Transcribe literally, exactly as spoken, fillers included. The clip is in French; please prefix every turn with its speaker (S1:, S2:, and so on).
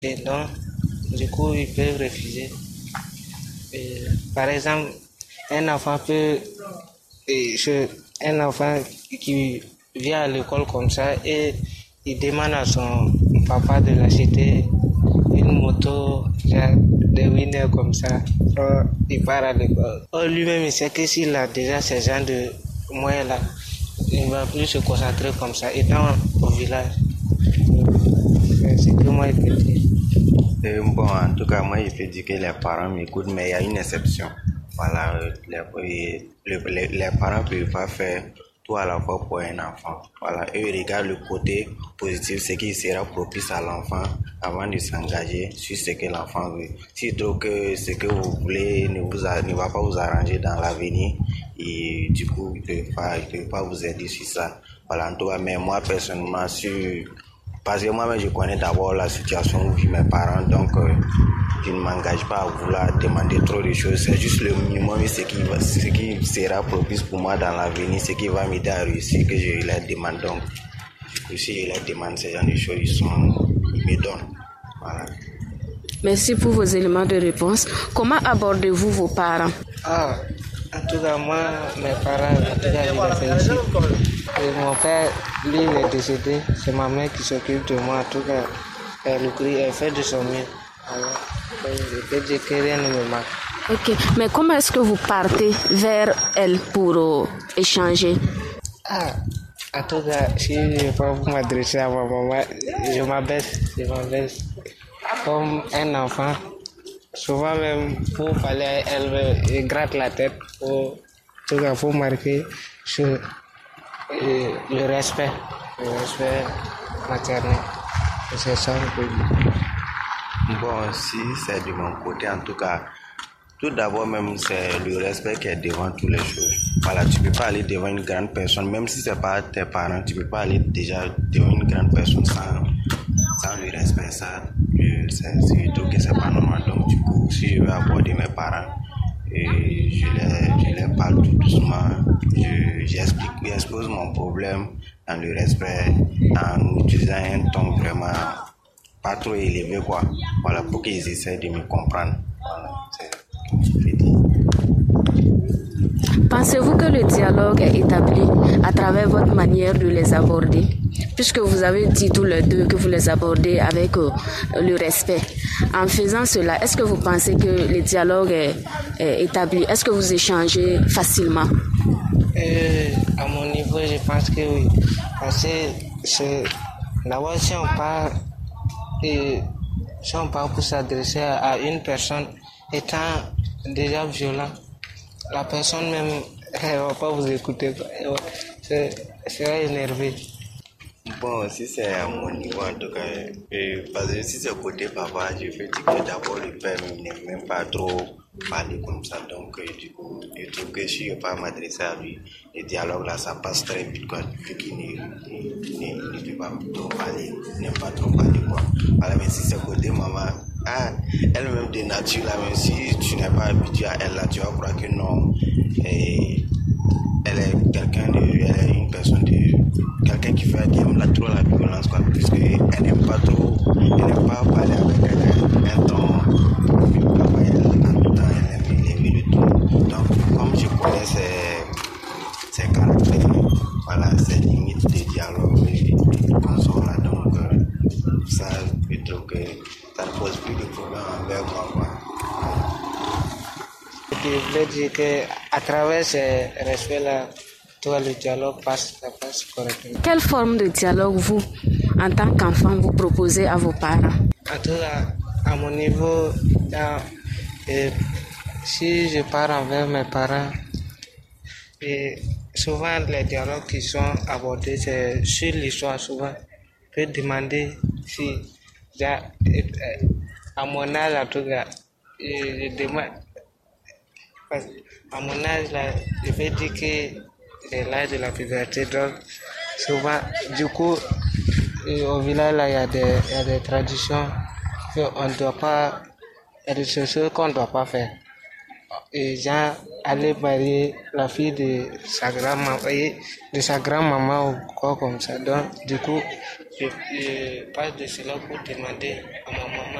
S1: Et donc, du coup, ils peuvent refuser. Et, par exemple, un enfant peut, et je, un enfant qui vient à l'école comme ça et il demande à son papa de l'acheter une moto, genre des winners comme ça, or, il part à l'école. Or, lui-même, il sait que s'il a déjà ces gens de moyens-là, il ne va plus se concentrer comme ça, étant au village. C'est que moi, je peux dire.
S2: Euh, bon, en tout cas, moi, je peux dire que les parents m'écoutent, mais il y a une exception. Voilà, les, les, les parents ne peuvent pas faire tout à la fois pour un enfant. Voilà, eux ils regardent le côté positif, ce qui sera propice à l'enfant avant de s'engager sur ce que l'enfant veut. S'ils trouvent que ce que vous voulez ne, vous a, ne va pas vous arranger dans l'avenir, et du coup, ils ne peuvent pas, ils peuvent pas vous aider sur ça. Voilà, en tout cas, mais moi, personnellement, sur parce que moi-même, je connais d'abord la situation où vivent mes parents, donc euh, je ne m'engage pas à vouloir demander trop de choses. C'est juste le minimum, ce qui, va, ce qui sera propice pour moi dans l'avenir, ce qui va m'aider à réussir, que je les demande. Donc, si je les demande ce genre de choses, ils, sont, ils me donnent. Voilà.
S3: Merci pour vos éléments de réponse. Comment abordez-vous vos parents?
S1: Ah, en tout cas, moi, mes parents, en tout cas, je les félicite. Et mon père, lui, il est décédé. C'est ma mère qui s'occupe de moi. En tout cas, elle, elle fait de son mieux. Alors, je peux dire que rien ne me manque.
S3: Ok, mais comment est-ce que vous partez vers elle pour euh, échanger?
S1: Ah, en tout cas, si je ne vais pas vous m'adresser à ma maman, je m'abaisse, je m'abaisse. Comme un enfant. Souvent même, pour parler à elle, elle gratte la tête. Pour, en tout cas, faut marquer sur et le respect, le respect maternel. C'est ça le dire.
S2: Bon, si c'est de mon côté, en tout cas, tout d'abord même, c'est le respect qui est devant toutes les choses. Voilà, tu ne peux pas aller devant une grande personne, même si ce n'est pas tes parents, tu ne peux pas aller déjà devant une grande personne sans, sans le respect. Ça, je, je trouve que ce n'est pas normal. Donc, du coup, si je veux aborder mes parents, et je les, je les parle tout doucement, je, j'explique, j'expose mon problème dans le respect, en utilisant un ton vraiment pas trop élevé, quoi. Voilà, pour qu'ils essaient de me comprendre. Voilà, c'est...
S3: Pensez-vous que le dialogue est établi à travers votre manière de les aborder? Puisque vous avez dit tous les deux que vous les abordez avec euh, le respect. En faisant cela, est-ce que vous pensez que le dialogue est, est établi? Est-ce que vous échangez facilement?
S1: Euh, à mon niveau, je pense que oui. Parce que c'est, d'abord, si on parle, et, si on parle pour s'adresser à une personne étant déjà violent, la personne même, elle ne va pas vous écouter. Elle sera énervée.
S2: Bon, si c'est à mon niveau en tout cas, et parce que si c'est côté papa, je veux dire que d'abord le père n'aime même pas trop parler comme ça. Donc, euh, du coup, je trouve que si je ne peux pas m'adresser à lui, le dialogue là, ça passe très vite, quoi. Vu qu'il ne, ne, ne peut pas trop parler, n'aime pas trop parler, quoi. Voilà, mais si c'est côté maman, ah, elle-même de nature là, même si tu n'es pas habitué à elle là, tu vas croire que non. Et, elle est quelqu'un de, elle est une personne de, quelqu'un qui fait, qui aime la, trop la violence, quoi, puisque elle n'aime pas trop, elle n'aime pas parler avec un, un ton, elle, en tout temps, elle aime élever le ton. Donc, comme je connais ses, ses caractères, voilà, ses limites de dialogue et de consort là, donc, euh, ça, je trouve que ça ne pose plus de problème envers moi, quoi.
S1: Je voulais dire qu'à travers ce respect-là, tout le dialogue passe, ça passe correctement.
S3: Quelle forme de dialogue vous, en tant qu'enfant, vous proposez à vos parents?
S1: En tout cas, à mon niveau, dans, et, si je pars envers mes parents, et souvent les dialogues qui sont abordés, c'est sur l'histoire. Souvent, je peux demander si, à mon âge, en tout cas, je, je demande. À mon âge, là, je vais dire que c'est l'âge de la puberté. Donc, souvent, du coup, au village, là, il y a des, il y a des traditions qu'on ne doit pas, il y a des choses qu'on ne doit pas faire. Et genre, aller marier la fille de sa grand-maman, de sa grand-maman ou quoi comme ça. Donc, du coup, je, je parle de cela pour demander comportement